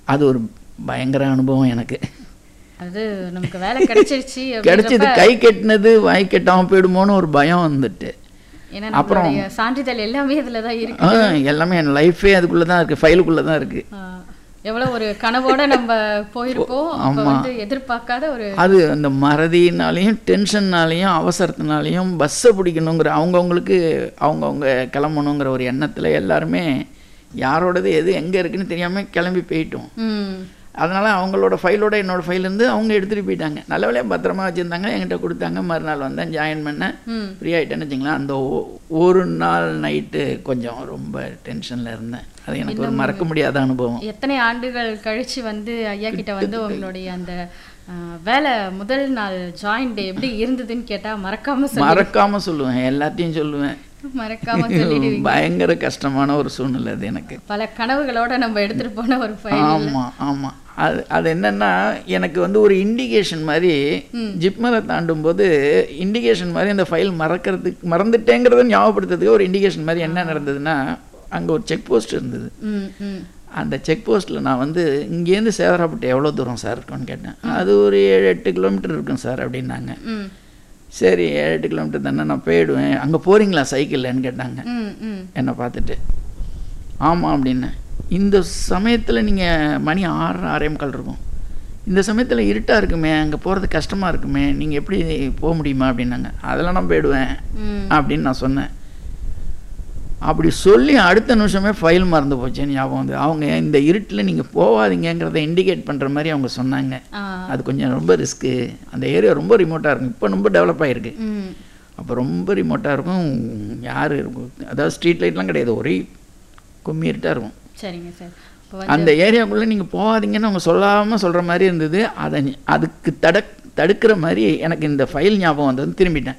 அது ஒரு பயங்கர அனுபவம் எனக்கு. அது நமக்கு வேலை கிடைச்சிருச்சு, கிடைச்சது, கை கெட்டினது வாய் கெட்டாமல் போயிடுமோன்னு ஒரு பயம் வந்துட்டு. அப்புறம் சான்றிதழ் எல்லாமே இதில் தான் இருக்கு. எல்லாமே என் லைஃபே அதுக்குள்ளே தான் இருக்குது, ஃபைலுக்குள்ளே தான் இருக்குது. எவ்வளோ ஒரு கனவோட நம்ம போயிருப்போம், வந்து எதிர்பார்க்காத ஒரு அது அந்த மறதினாலையும் டென்ஷன்னாலையும் அவசரத்தினாலையும் பஸ்ஸை பிடிக்கணுங்கிற அவங்கவுங்களுக்கு அவங்கவுங்க கிளம்பணுங்கிற ஒரு எண்ணத்தில் எல்லாருமே யாரோடது எது எங்கே இருக்குன்னு தெரியாமல் கிளம்பி போயிட்டோம். அதனால் அவங்களோட ஃபைலோட என்னோடய ஃபைல் இருந்து அவங்க எடுத்துகிட்டு போயிட்டாங்க. நல்ல வேலையாக பத்திரமா வச்சுருந்தாங்க, என்கிட்ட கொடுத்தாங்க. மறுநாள் வந்தேன், ஜாயின் பண்ணேன், ஃப்ரீ ஆகிட்டேன்னு வச்சுங்களேன். அந்த ஒரு நாள் நைட்டு கொஞ்சம் ரொம்ப டென்ஷனில் இருந்தேன். அது எனக்கு ஒரு மறக்க முடியாத அனுபவம். எத்தனை ஆண்டுகள் கழித்து வந்து ஐயா கிட்ட வந்து உங்களுடைய அந்த வேலை முதல் நாள் ஜாயின் டே எப்படி இருந்ததுன்னு கேட்டால் மறக்காமல் சொல்லுவேன், எல்லாத்தையும் சொல்லுவேன். பயங்கர கஷ்டமான ஒரு சூழ்நிலை அது. எனக்கு பல கனவுகளோட நம்ம எடுத்துட்டு போன ஒரு ஃபைல். ஆமாம் அது என்னன்னா, எனக்கு வந்து ஒரு இண்டிகேஷன் மாதிரி ஜிப்மரை தாண்டும் போது இண்டிகேஷன் மாதிரி அந்த ஃபைல் மறந்துட்டேங்கிறத ஞாபகப்படுத்துறதுக்கு ஒரு இண்டிகேஷன் மாதிரி என்ன நடந்ததுன்னா, அங்கே ஒரு செக் போஸ்ட் இருந்தது. அந்த செக் போஸ்ட்டில் நான் வந்து இங்கேருந்து சேதராப்பட்டு எவ்வளோ தூரம் சார் இருக்குன்னு கேட்டேன். அது ஒரு 7-8 கிலோமீட்டர் இருக்கும் சார் அப்படின்னாங்க. சரி 7-8 கிலோமீட்டர் தானே, நான் போயிடுவேன். அங்கே போகிறீங்களா சைக்கிள்லன்னு கேட்டாங்க என்னை பார்த்துட்டு. ஆமாம் அப்படின்னேன். இந்த சமயத்தில் நீங்கள் மணி 6-6:45 இருக்கும், இந்த சமயத்தில் இருட்டாக இருக்குமே, அங்கே போகிறது கஷ்டமாக இருக்குமே, நீங்கள் எப்படி போக முடியுமா அப்படின்னாங்க. அதெல்லாம் நான் போயிடுவேன் அப்படின்னு நான் சொன்னேன். அப்படி சொல்லி அடுத்த நிமிஷமே ஃபைல் மறந்து போச்சேன்னு ஞாபகம் வந்து. அவங்க இந்த இருட்டில் நீங்கள் போகாதீங்கிறத இண்டிகேட் பண்ணுற மாதிரி அவங்க சொன்னாங்க. அது கொஞ்சம் ரொம்ப ரிஸ்க்கு, அந்த ஏரியா ரொம்ப ரிமோட்டாக இருக்கும். இப்போ ரொம்ப டெவலப் ஆகிருக்கு, அப்போ ரொம்ப ரிமோட்டாக இருக்கும். யார் இருக்கும், அதாவது ஸ்ட்ரீட் லைட்லாம் கிடையாது, ஒரே கும்மி இருட்டாக இருக்கும். சரிங்க சார். அந்த ஏரியாவுக்குள்ளே நீங்கள் போகாதீங்கன்னு அவங்க சொல்லாமல் சொல்கிற மாதிரி இருந்தது. அதுக்கு தடுக்கிற மாதிரி எனக்கு இந்த ஃபைல் ஞாபகம் வந்தது. திரும்பிட்டேன்.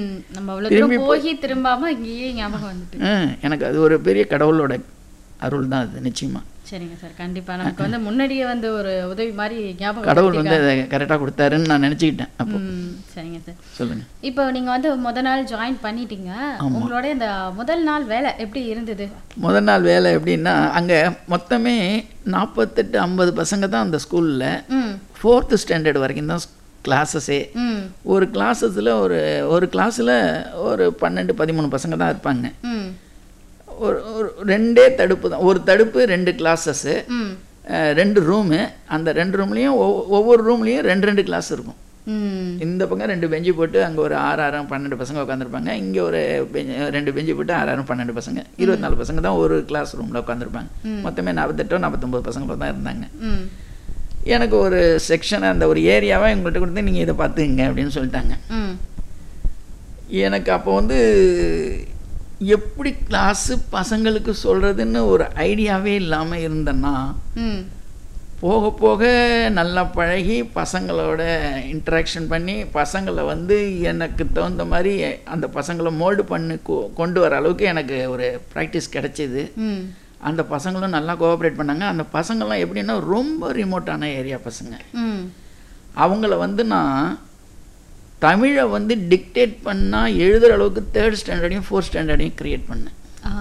எனக்கு அது ஒரு பெரிய கடவுளோட அருள் தான் அது, நிச்சயமா. சரிங்க சார். கண்டிப்பாக நமக்கு வந்து முன்னாடியே வந்து ஒரு உதவி மாதிரி ஞாபகம் கடவுள் வந்து அதை கரெக்டாக கொடுத்தாருன்னு நான் நினச்சிக்கிட்டேன் அப்போ. சரிங்க சார், சொல்லுங்கள். இப்போ நீங்கள் வந்து முதல் நாள் ஜாயின் பண்ணிட்டீங்க, உங்களோட இந்த முதல் நாள் வேலை எப்படி இருந்தது? முதல் நாள் வேலை எப்படின்னா, அங்கே மொத்தமே 48-50 பசங்க தான் அந்த ஸ்கூலில். 4th ஸ்டாண்டர்ட் வரைக்கும் தான் கிளாஸஸே. ஒரு கிளாஸஸில் ஒரு கிளாஸில் ஒரு 12-13 பசங்க தான் இருப்பாங்க. ஒரு 2 தடுப்பு தான், ஒரு தடுப்பு 2 கிளாஸஸ்ஸு, 2 ரூமு. அந்த 2 ரூம்லேயும் ஒவ்வொரு ரூம்லேயும் 2 கிளாஸ் இருக்கும். இந்த பக்கம் 2 பெஞ்சு போட்டு அங்கே ஒரு 6-12 பசங்க உட்காந்துருப்பாங்க. இங்கே ஒரு 2 பெஞ்சு போட்டு 6-12 பசங்க, 24 பசங்க தான் ஒரு கிளாஸ் ரூமில் உட்காந்துருப்பாங்க. மொத்தமே 48-49 பசங்க தான் இருந்தாங்க. எனக்கு ஒரு செக்ஷனை, அந்த ஒரு ஏரியாவை எங்கள்கிட்ட கொடுத்து நீங்கள் இதை பார்த்துங்க அப்படின்னு சொல்லிட்டாங்க. எனக்கு அப்போ வந்து எப்படி கிளாஸு பசங்களுக்கு சொல்கிறதுன்னு ஒரு ஐடியாவே இல்லாமல் இருந்தேன்னா, போக போக நல்லா பழகி பசங்களோட இன்ட்ராக்ஷன் பண்ணி பசங்களை வந்து எனக்கு தகுந்த மாதிரி அந்த பசங்களை மோல்டு பண்ணி கொண்டு வர அளவுக்கு எனக்கு ஒரு ப்ராக்டிஸ் கிடைச்சிது. அந்த பசங்களும் நல்லா கோஆப்ரேட் பண்ணாங்க. அந்த பசங்கள்லாம் எப்படின்னா ரொம்ப ரிமோட்டான ஏரியா பசங்க. அவங்கள வந்து நான் தமிழை வந்து டிக்டேட் பண்ணால் எழுதுகிற அளவுக்கு 3rd ஸ்டாண்டர்டையும் 4th ஸ்டாண்டர்டையும் க்ரியேட் பண்ணேன்.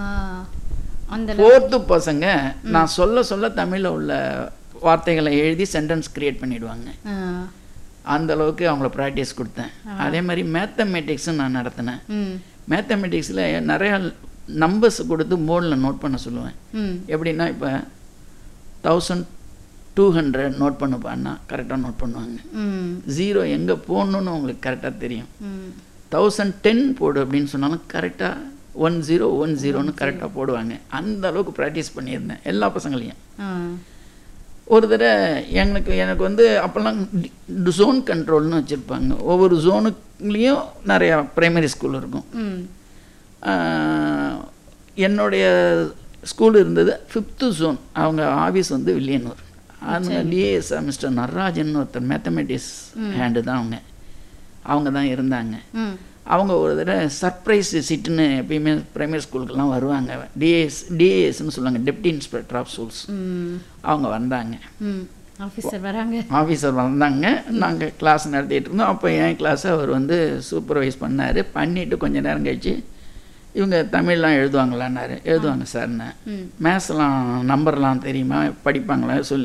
4th பசங்க நான் சொல்ல தமிழில் உள்ள வார்த்தைகளை எழுதி சென்டென்ஸ் க்ரியேட் பண்ணிவிடுவாங்க. அந்த அளவுக்கு அவங்கள ப்ராக்டிஸ் கொடுத்தேன். அதே மாதிரி மேத்தமெட்டிக்ஸும் நான் நடத்தினேன். மேத்தமெட்டிக்ஸில் நிறையா நம்பர்ஸ் கொடுத்து போர்டில் நோட் பண்ண சொல்லுவேன். எப்படின்னா, இப்போ 1200 நோட் பண்ணுப்பான்னா கரெக்டாக நோட் பண்ணுவாங்க. 0 எங்கே போடணுன்னு அவங்களுக்கு கரெக்டாக தெரியும். 1010 போடு அப்படின்னு சொன்னாலும் கரெக்டாக 1010ன்னு கரெக்டாக போடுவாங்க. அந்த அளவுக்கு ப்ராக்டிஸ் பண்ணியிருந்தேன் எல்லா பசங்களையும். ஒரு தடவை எனக்கு வந்து அப்போல்லாம் ஜோன் கண்ட்ரோல்னு வச்சுருப்பாங்க. ஒவ்வொரு ஜோனுக்குலேயும் நிறையா ப்ரைமரி ஸ்கூல் இருக்கும். என்னுடைய ஸ்கூல் இருந்தது 5th ஜோன். அவங்க ஆஃபீஸ் வந்து வில்லியனூர். அவங்க டிஏஎஸ் மிஸ்டர் நடராஜன் ஒருத்தர் மேத்தமெட்டிக்ஸ் ஹேண்டு தான் அவங்க தான் இருந்தாங்க. அவங்க ஒரு தடவை சர்ப்ரைஸ் விசிட்னு எப்பயுமே ப்ரைமரி ஸ்கூலுக்கெல்லாம் வருவாங்க. டிஏஎஸ்ன்னு சொல்லுவாங்க, டெப்டி இன்ஸ்பெக்டர் ஆஃப் ஸ்கூல்ஸ். அவங்க வந்தாங்க, ஆஃபீஸர் வந்தாங்க. நாங்கள் கிளாஸ் நடத்திட்டு இருந்தோம். அப்போ என் கிளாஸை அவர் வந்து சூப்பர்வைஸ் பண்ணார். பண்ணிவிட்டு கொஞ்சம் நேரம் கழிச்சு, இவங்க தமிழ்லாம் எழுதுவாங்களான்னாரு. எழுதுவாங்க சார்ன்னு. மேத்ஸ்லாம் நம்பர்லாம் தெரியுமா, படிப்பாங்களா சொல்லி